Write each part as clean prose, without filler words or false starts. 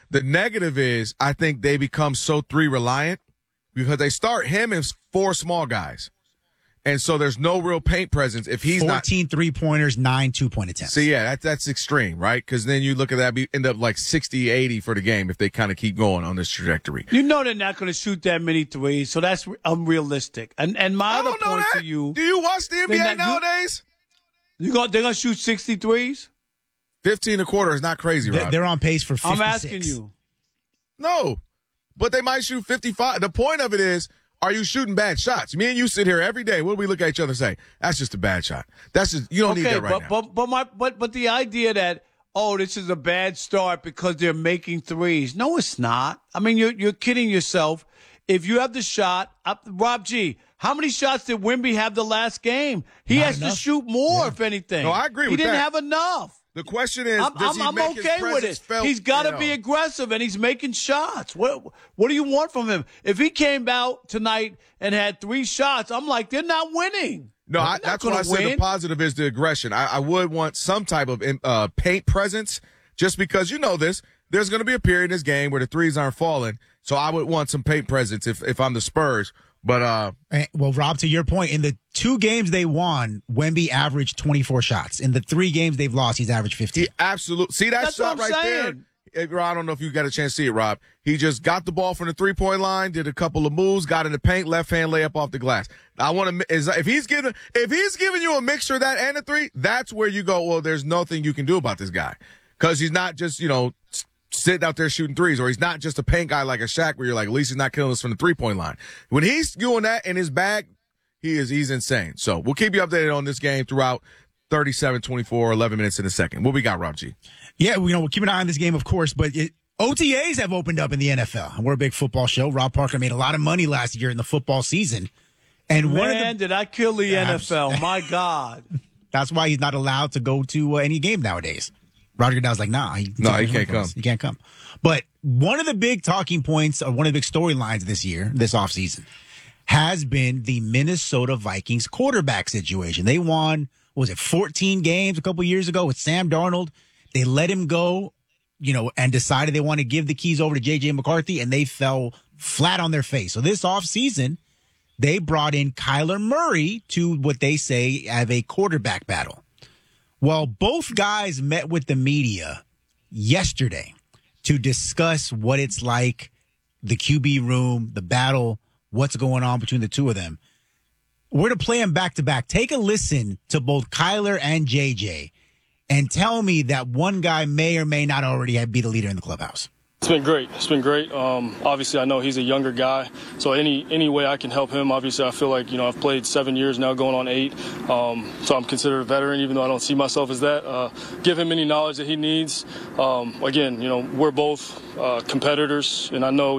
The negative is I think they become so three-reliant because they start him and 4 small guys. And so there's no real paint presence if he's 14 3-pointers, 9 2-point attempts. So, yeah, that's extreme, right? Because then you look at that, end up like 60, 80 for the game if they kind of keep going on this trajectory. You know they're not going to shoot that many threes, so that's unrealistic. And my other point to you. Do you watch the NBA nowadays? They're going to shoot 63s? 15 a quarter is not crazy, Rob. They're on pace for 56. I'm asking you. No, but they might shoot 55. The point of it is, are you shooting bad shots? Me and you sit here every day. What do we look at each other and say? That's just a bad shot. That's just you don't need that right now. But the idea that this is a bad start because they're making threes. No, it's not. I mean, you're kidding yourself. If you have the shot, Rob G. How many shots did Wemby have the last game? He has to shoot more, if anything. No, I agree with that. He didn't have enough. The question is, I'm okay with it. He's got to be aggressive, and he's making shots. What do you want from him? If he came out tonight and had 3 shots, I'm like, they're not winning. No, that's what I said. The positive is the aggression. I would want some type of paint presence, just because you know this. There's going to be a period in this game where the threes aren't falling, so I would want some paint presence if I'm the Spurs. But well, Rob, to your point, in the 2 games they won, Wemby averaged 24 shots. In the 3 games they've lost, he's averaged 15. He absolutely see that shot right saying. there. I don't know if you got a chance to see it, Rob. He just got the ball from the 3-point line, did a couple of moves, got in the paint, left hand layup off the glass. I want to if he's giving you a mixture of that and a 3, that's where you go. Well, there's nothing you can do about this guy because he's not just sitting out there shooting threes, or he's not just a paint guy like a Shaq where you're like, at least he's not killing us from the 3-point line. When he's doing that in his bag, he's insane. So we'll keep you updated on this game throughout 37, 24, 11 minutes in a second. What we got, Rob G? Yeah, we'll keep an eye on this game, of course, but OTAs have opened up in the NFL. We're a big football show. Rob Parker made a lot of money last year in the football season. And did I kill the NFL? My God. That's why he's not allowed to go to any game nowadays. Roger Goodell's like, nah. He can't come. He can't come. But one of the big talking points, or one of the big storylines this offseason, has been the Minnesota Vikings quarterback situation. They won, 14 games a couple years ago with Sam Darnold. They let him go, and decided they want to give the keys over to J.J. McCarthy, and they fell flat on their face. So this offseason, they brought in Kyler Murray to what they say have a quarterback battle. Well, both guys met with the media yesterday to discuss what it's like, the QB room, the battle, what's going on between the two of them. We're going to play them back to back. Take a listen to both Kyler and JJ and tell me that one guy may or may not already be the leader in the clubhouse. It's been great. Obviously, I know he's a younger guy, so any way I can help him, obviously, I feel like, I've played 7 years now, going on 8, so I'm considered a veteran, even though I don't see myself as that. Give him any knowledge that he needs. Again, we're both competitors, and I know,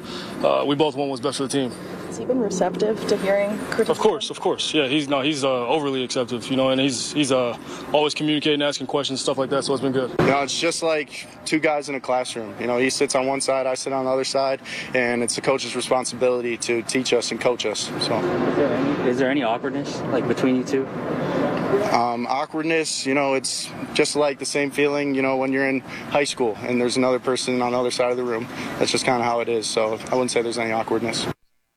we both want what's best for the team. Has he been receptive to hearing criticism? Of course. Yeah, he's overly receptive, and he's always communicating, asking questions, stuff like that, so it's been good. It's just like 2 guys in a classroom. He sits on one side, I sit on the other side, and it's the coach's responsibility to teach us and coach us. So, is there any awkwardness between you two? Awkwardness, it's just like the same feeling, when you're in high school and there's another person on the other side of the room. That's just kind of how it is. So I wouldn't say there's any awkwardness.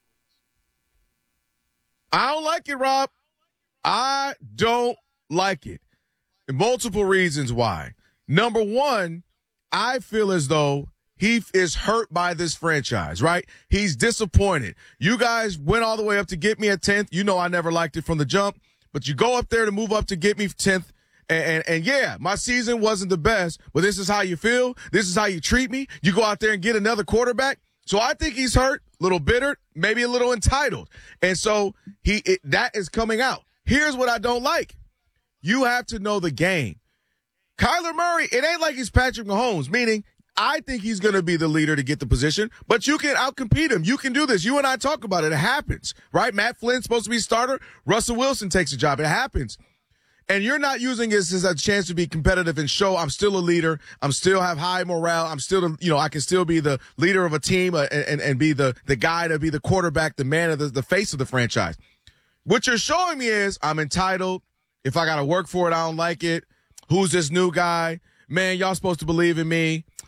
I don't like it, Rob. I don't like it. And multiple reasons why. Number one, I feel as though he is hurt by this franchise, right? He's disappointed. You guys went all the way up to get me at 10th. I never liked it from the jump. But you go up there to move up to get me 10th. And yeah, my season wasn't the best, but this is how you feel. This is how you treat me. You go out there and get another quarterback. So I think he's hurt, a little bitter, maybe a little entitled. And so that is coming out. Here's what I don't like. You have to know the game. Kyler Murray, it ain't like he's Patrick Mahomes, meaning I think he's going to be the leader to get the position, but you can outcompete him. You can do this. You and I talk about it. It happens, right? Matt Flynn's supposed to be starter. Russell Wilson takes a job. It happens. And you're not using this as a chance to be competitive and show I'm still a leader. I'm still have high morale. I'm still, I can still be the leader of a team and be the guy to be the quarterback, the man of the face of the franchise. What you're showing me is I'm entitled. If I got to work for it, I don't like it. Who's this new guy? Man, y'all supposed to believe in me.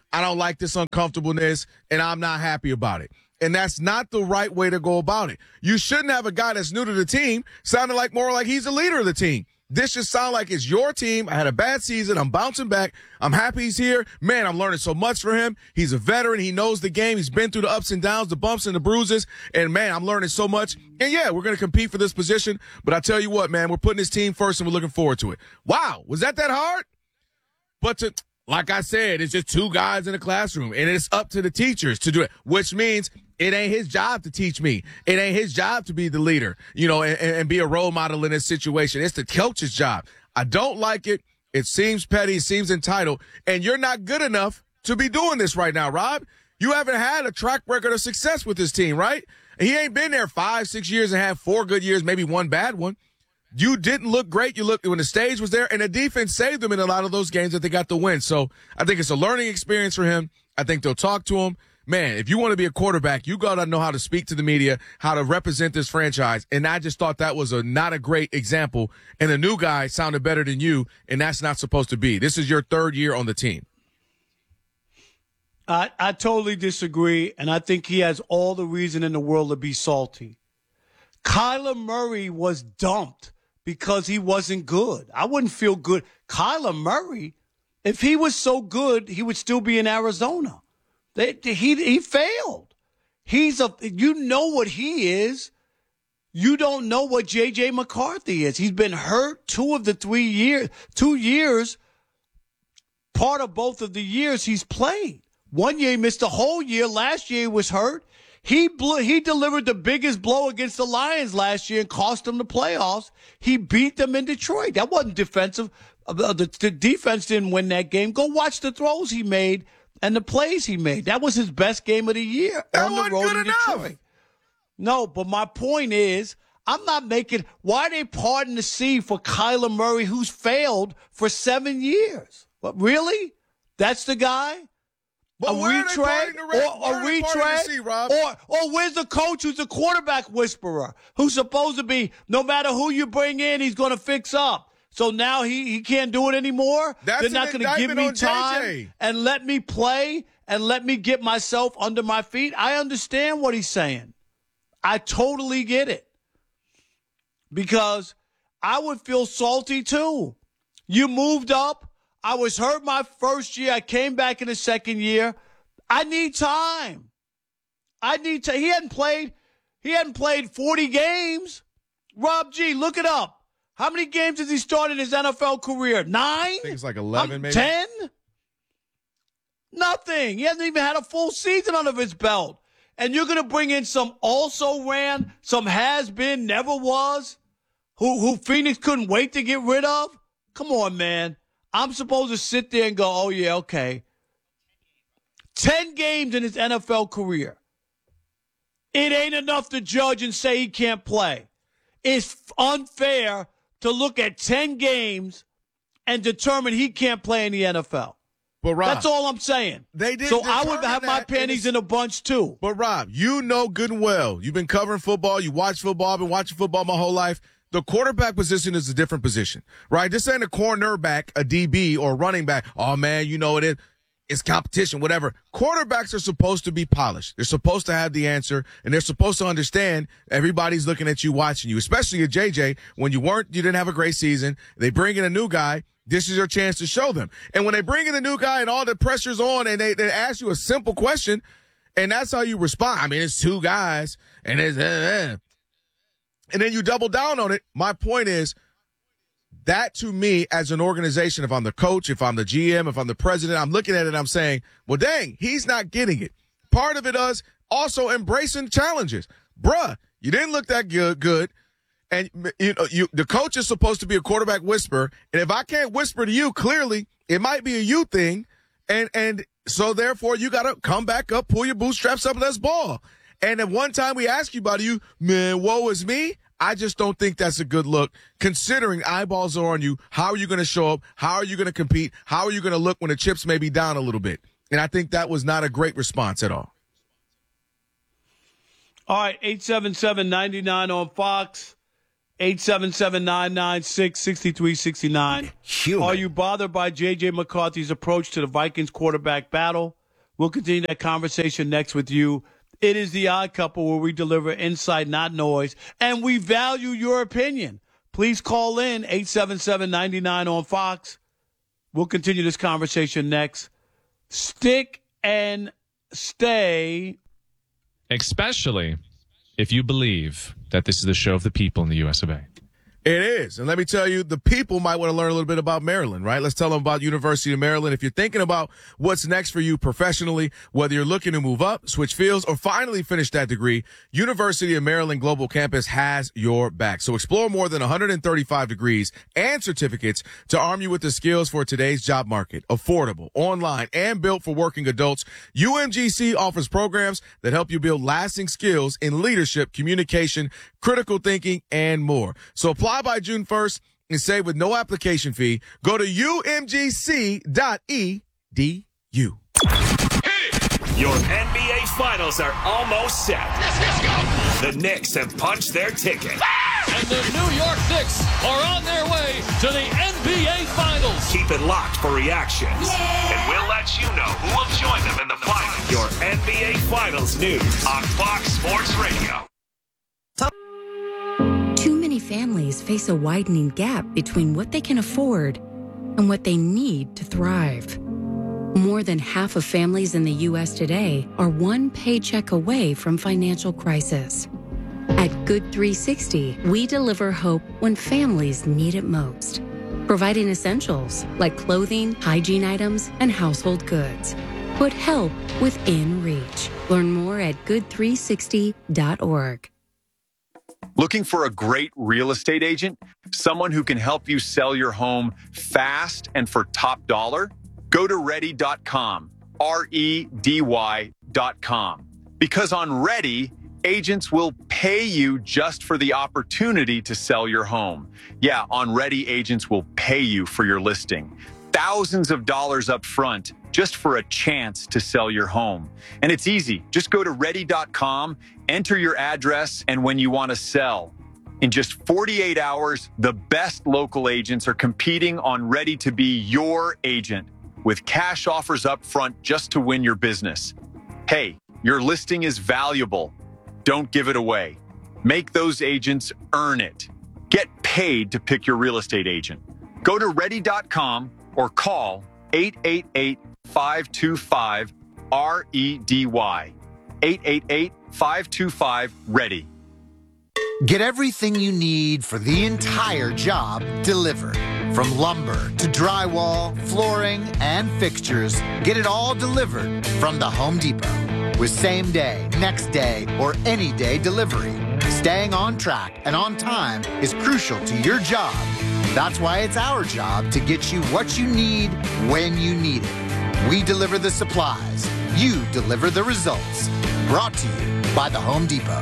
I don't like this uncomfortableness, and I'm not happy about it. And that's not the right way to go about it. You shouldn't have a guy that's new to the team sounding like more like he's the leader of the team. This should sound like it's your team. I had a bad season. I'm bouncing back. I'm happy he's here. Man, I'm learning so much from him. He's a veteran. He knows the game. He's been through the ups and downs, the bumps and the bruises. And, man, I'm learning so much. And, yeah, we're going to compete for this position. But I tell you what, man, we're putting this team first, and we're looking forward to it. Wow, was that hard? But like I said, it's just two guys in a classroom, and it's up to the teachers to do it, which means it ain't his job to teach me. It ain't his job to be the leader, and be a role model in this situation. It's the coach's job. I don't like it. It seems petty. It seems entitled. And you're not good enough to be doing this right now, Rob. You haven't had a track record of success with this team, right? He ain't been there 5-6 years and had 4 good years, maybe 1 bad one. You didn't look great. You looked when the stage was there, and the defense saved them in a lot of those games that they got the win. So I think it's a learning experience for him. I think they'll talk to him. Man, if you want to be a quarterback, you got to know how to speak to the media, how to represent this franchise. And I just thought that was not a great example. And the new guy sounded better than you, and that's not supposed to be. This is your 3rd year on the team. I totally disagree, and I think he has all the reason in the world to be salty. Kyler Murray was dumped because he wasn't good. I wouldn't feel good. Kyler Murray, if he was so good, he would still be in Arizona. He failed. You know what he is. You don't know what J.J. McCarthy is. He's been hurt 2 of the 3 years. 2 years, part of both of the years he's played. 1 year he missed the whole year. Last year he was hurt. He delivered the biggest blow against the Lions last year and cost them the playoffs. He beat them in Detroit. That wasn't defensive. The defense didn't win that game. Go watch the throws he made and the plays he made. That was his best game of the year on the road in Detroit. No, but my point is, I'm not making – why are they parting the sea for Kyler Murray, who's failed for 7 years? What, really? That's the guy? But a retread, or where's the coach who's the quarterback whisperer, who's supposed to be, no matter who you bring in, he's going to fix up. So now he can't do it anymore? They're not going to give me time and let me play and let me get myself under my feet? I understand what he's saying. I totally get it. Because I would feel salty too. You moved up. I was hurt my first year. I came back in the second year. I need time. He hadn't played 40 games. Rob G, look it up. How many games has he started in his NFL career? 9? I think it's like 11, maybe. 10? Nothing. He hasn't even had a full season under his belt. And you're going to bring in some also ran, some has been, never was, who Phoenix couldn't wait to get rid of? Come on, man. I'm supposed to sit there and go, oh, yeah, okay. 10 games in his NFL career. It ain't enough to judge and say he can't play. It's unfair to look at 10 games and determine he can't play in the NFL. But Rob, that's all I'm saying. They did. So I would have my panties in a bunch too. But Rob, you know good and well. You've been covering football. You watch football. I've been watching football my whole life. The quarterback position is a different position, right? This ain't a cornerback, a DB, or a running back. Oh, man, you know it is. It's competition, whatever. Quarterbacks are supposed to be polished. They're supposed to have the answer, and they're supposed to understand everybody's looking at you, watching you, especially at JJ. When you didn't have a great season. They bring in a new guy. This is your chance to show them. And when they bring in a new guy and all the pressure's on and they ask you a simple question, and that's how you respond. I mean, it's 2 guys, and it's and then you double down on it. My point is that to me as an organization, if I'm the coach, if I'm the GM, if I'm the president, I'm looking at it, I'm saying, well, dang, he's not getting it. Part of it is also embracing challenges. Bruh, you didn't look that good. And the coach is supposed to be a quarterback whisperer. And if I can't whisper to you, clearly it might be a you thing. And so therefore you got to come back up, pull your bootstraps up, and let's ball. And at one time we ask you about you, man, woe is me. I just don't think that's a good look, considering eyeballs are on you. How are you going to show up? How are you going to compete? How are you going to look when the chips may be down a little bit? And I think that was not a great response at all. All right, 877-99 on Fox, 877-996-6369. Are you bothered by J.J. McCarthy's approach to the Vikings quarterback battle? We'll continue that conversation next with you. It is The Odd Couple, where we deliver insight, not noise, and we value your opinion. Please call in 877-99 on Fox. We'll continue this conversation next. Stick and stay. Especially if you believe that this is the show of the people in the U.S. of A. It is. And let me tell you, the people might want to learn a little bit about Maryland, right? Let's tell them about University of Maryland. If you're thinking about what's next for you professionally, whether you're looking to move up, switch fields, or finally finish that degree, University of Maryland Global Campus has your back. So explore more than 135 degrees and certificates to arm you with the skills for today's job market. Affordable, online, and built for working adults, UMGC offers programs that help you build lasting skills in leadership, communication, critical thinking, and more. So apply by June 1st and save with no application fee. Go to umgc.edu. Your NBA Finals are almost set. Let's go. The Knicks have punched their ticket. And the New York Knicks are on their way to the NBA Finals. Keep it locked for reactions. Yeah. And we'll let you know who will join them in the finals. Your NBA Finals news on Fox Sports Radio. Too many families face a widening gap between what they can afford and what they need to thrive. More than half of families in the U.S. today are one paycheck away from financial crisis. At Good 360, we deliver hope when families need it most, providing essentials like clothing, hygiene items, and household goods. Put help within reach. Learn more at good360.org. Looking for a great real estate agent? Someone who can help you sell your home fast and for top dollar? Go to ready.com, REDY.com. Because on Ready, agents will pay you just for the opportunity to sell your home. Yeah, on Ready, agents will pay you for your listing. Thousands of dollars up front just for a chance to sell your home. And it's easy. Just go to ready.com, enter your address, and when you want to sell. In just 48 hours, the best local agents are competing on Ready to be your agent with cash offers up front just to win your business. Hey, your listing is valuable. Don't give it away. Make those agents earn it. Get paid to pick your real estate agent. Go to ready.com or call 888-525-REDY. 888-525-READY. Get everything you need for the entire job delivered. From lumber to drywall, flooring, and fixtures, get it all delivered from the Home Depot. With same day, next day, or any day delivery. Staying on track and on time is crucial to your job. That's why it's our job to get you what you need when you need it. We deliver the supplies. You deliver the results. Brought to you by the Home Depot.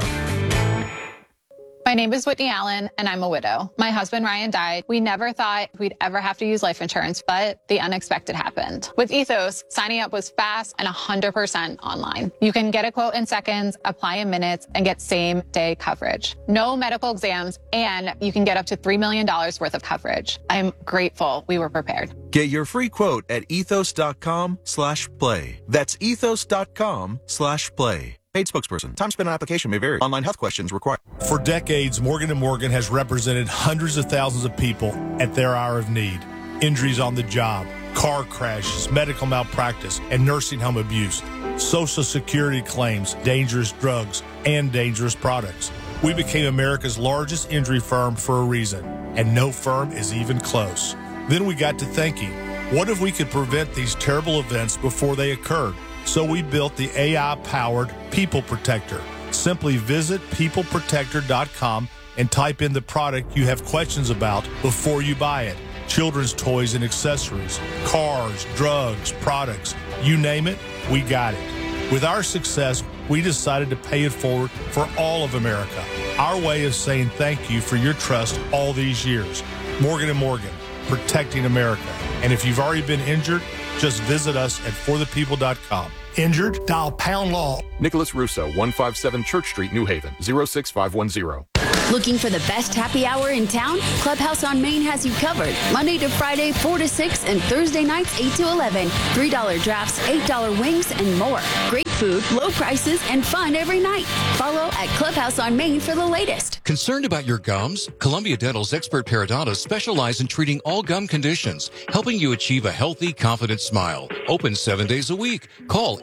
My name is Whitney Allen, and I'm a widow. My husband, Ryan, died. We never thought we'd ever have to use life insurance, but the unexpected happened. With Ethos, signing up was fast and 100% online. You can get a quote in seconds, apply in minutes, and get same-day coverage. No medical exams, and you can get up to $3 million worth of coverage. I'm grateful we were prepared. Get your free quote at ethos.com/play. That's ethos.com/play. Paid spokesperson. Time spent on application may vary. Online health questions required. For decades, Morgan & Morgan has represented hundreds of thousands of people at their hour of need. Injuries on the job, car crashes, medical malpractice, and nursing home abuse, Social Security claims, dangerous drugs, and dangerous products. We became America's largest injury firm for a reason, and no firm is even close. Then we got to thinking, what if we could prevent these terrible events before they occurred? So we built the AI-powered People Protector. Simply visit peopleprotector.com and type in the product you have questions about before you buy it. Children's toys and accessories, cars, drugs, products, you name it, we got it. With our success, we decided to pay it forward for all of America. Our way of saying thank you for your trust all these years. Morgan & Morgan, protecting America. And if you've already been injured, just visit us at forthepeople.com. Injured? Dial #law. Nicholas Russo, 157 Church Street, New Haven, 06510. Looking for the best happy hour in town? Clubhouse on Main has you covered. Monday to Friday, 4 to 6, and Thursday nights, 8 to 11. $3 drafts, $8 wings, and more. Great food, low prices, and fun every night. Follow at Clubhouse on Main for the latest. Concerned about your gums? Columbia Dental's expert periodontists specialize in treating all gum conditions, helping you achieve a healthy, confident smile. Open 7 days a week. Call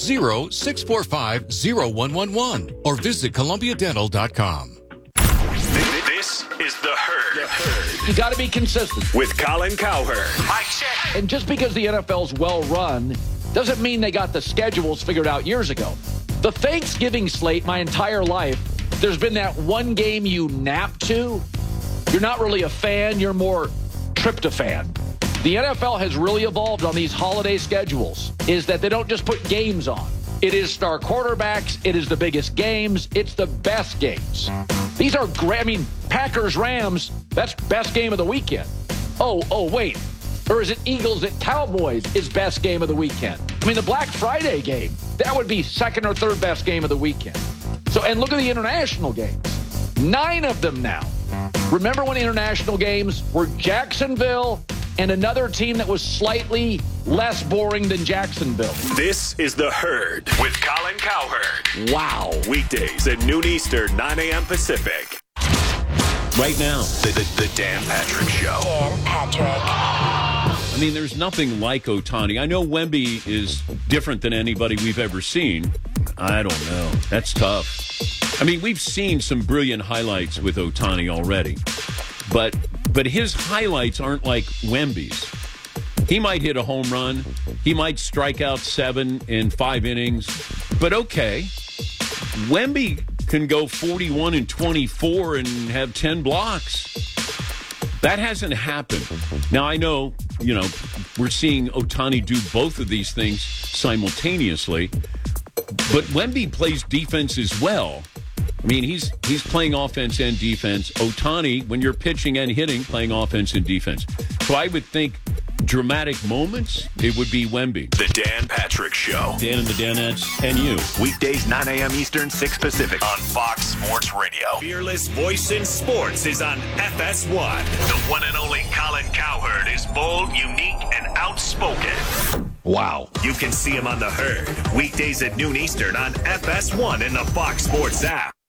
860-645-0111 or visit columbiadental.com. This is The Herd. You got to be consistent. With Colin Cowherd. Mike check. And just because the NFL's well run doesn't mean they got the schedules figured out years ago. The Thanksgiving slate, my entire life, there's been that one game you nap to. You're not really a fan. You're more tryptophan. The NFL has really evolved on these holiday schedules, is that they don't just put games on. It is star quarterbacks. It is the biggest games. It's the best games. These are great. I mean, Packers-Rams, that's best game of the weekend. Oh, wait. Or is it Eagles at Cowboys is best game of the weekend? I mean, the Black Friday game, that would be second or third best game of the weekend. So, and look at the international games. 9 of them now. Remember when international games were Jacksonville and another team that was slightly less boring than Jacksonville? This is The Herd with Colin Cowherd. Wow. Weekdays at noon Eastern, 9 a.m. Pacific. Right now, The Dan Patrick Show. Dan Patrick. I mean, there's nothing like Ohtani. I know Wemby is different than anybody we've ever seen. I don't know. That's tough. I mean, we've seen some brilliant highlights with Ohtani already. But his highlights aren't like Wemby's. He might hit a home run. He might strike out 7 in 5 innings. But okay, Wemby can go 41 and 24 and have 10 blocks. That hasn't happened. Now, I know, we're seeing Ohtani do both of these things simultaneously. But Wemby plays defense as well. I mean, he's playing offense and defense. Ohtani, when you're pitching and hitting, playing offense and defense. So I would think dramatic moments, it would be Wemby. The Dan Patrick Show. Dan and the Danettes and you. Weekdays, 9 a.m. Eastern, 6 Pacific on Fox Sports Radio. Fearless voice in sports is on FS1. The one and only Colin Cowherd is bold, unique, and outspoken. Wow. You can see him on The Herd. Weekdays at noon Eastern on FS1 and the Fox Sports app.